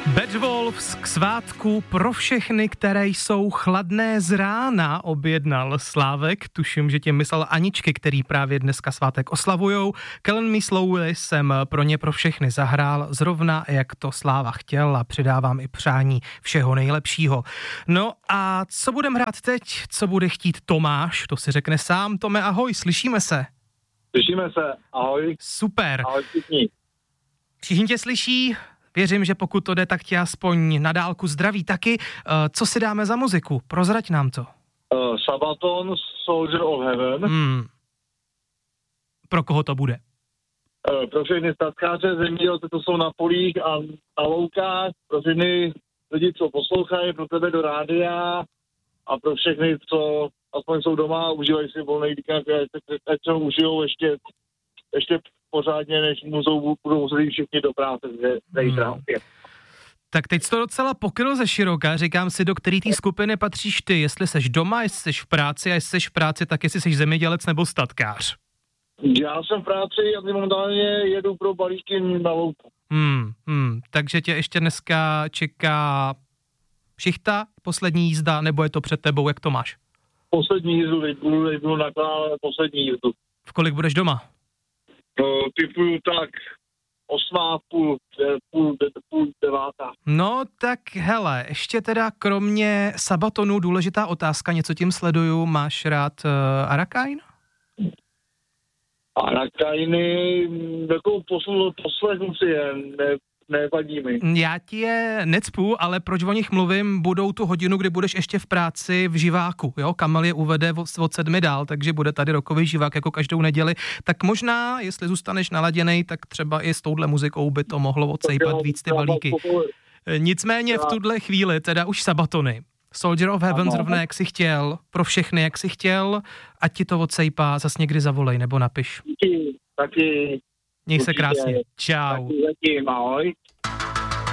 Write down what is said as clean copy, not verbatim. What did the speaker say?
Bad Wolves k svátku pro všechny, které jsou chladné z rána, objednal Slávek. Tuším, že tím myslel Aničky, který právě dneska svátek oslavujou. Kellen Me Slowly jsem pro ně pro všechny zahrál, zrovna jak to Sláva chtěl, a přidávám i přání všeho nejlepšího. No a co budeme hrát teď? Co bude chtít Tomáš? To si řekne sám. Tome, ahoj, slyšíme se? Slyšíme se, ahoj. Super. Ahoj všichni. Všichni tě slyší? Věřím, že pokud to jde, tak tě aspoň na dálku zdraví taky. Co si dáme za muziku? Prozrať nám to. Sabaton, Soldier of Heaven. Pro koho to bude? Pro všechny statkáře, zemědělce, co jsou na polích a na loukách, pro všechny lidi, co poslouchají, pro tebe do rádia a pro všechny, co aspoň jsou doma a užívají si volný víkend, ať se ho užijou ještě pořádně, než budou muset jít všichni do práce zítra. Tak teď jsi to docela pokryl ze široka, říkám si, do který té skupiny patříš ty, jestli seš doma, jestli seš v práci, a jestli seš v práci, tak jestli seš zemědělec nebo statkář. Já jsem v práci a momentálně jedu pro balíky na louku. Takže tě ještě dneska čeká šichta, poslední jízda, nebo je to před tebou, jak to máš? Poslední jízdu, budu nakládat poslední jízdu. V kolik budeš doma? Typuju tak 8:30, půl 9. No tak hele, ještě teda kromě Sabatonu důležitá otázka, něco tím sleduju, máš rád Arakain? Arakainy, takovou poslechnu si je, nevadí mi. Já ti je necpu, ale proč o nich mluvím, budou tu hodinu, kdy budeš ještě v práci v živáku, jo, Kamel je uvede od 7 dál, takže bude tady rokový živák jako každou neděli, tak možná, jestli zůstaneš naladěnej, tak třeba i s touhle muzikou by to mohlo odsejpat víc ty balíky. Nicméně v tuhle chvíli teda už Sabatony. Soldier of Heaven zrovna jak si chtěl, pro všechny jak si chtěl, ať ti to odsejpá, zas někdy zavolej nebo napiš. Taky. Měj se krásně. Čau. Taky, ahoj.